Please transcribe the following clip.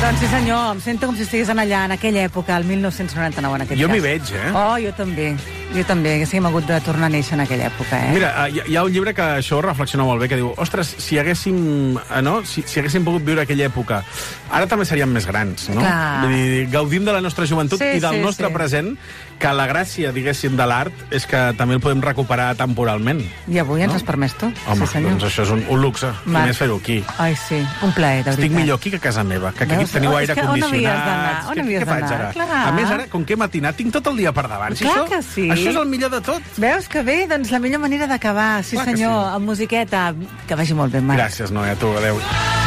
Doncs sí, senyor, em sento com si estigués allà, en aquella època, el 1999, en aquest cas. Jo m'hi veig, Oh, jo també, haguéssim hagut de tornar a néixer en aquella època, Mira, hi ha un llibre que això reflexiona molt bé, que diu, ostres, si haguéssim pogut viure aquella època, ara també seríem més grans, no? Clar. Vull dir, gaudim de la nostra joventut i del nostre present, que la gràcia, diguéssim, de l'art és que també el podem recuperar temporalment. I avui ens has permès tu. Home, sí, senyor. doncs això és un luxe. I més fer-ho aquí. Ai, sí, un plaer, de veritat. Estic millor aquí que a casa meva, que aquí teniu aire condicionat. On havies d'anar? A més, ara, com que he matinat, tinc tot el dia per davant. Clar que sí. Això és el millor de tot. Veus que bé? Doncs la millor manera d'acabar, sí senyor, amb musiqueta. Que vagi molt bé, Marc. Gràcies, Noé, a tu, adeu.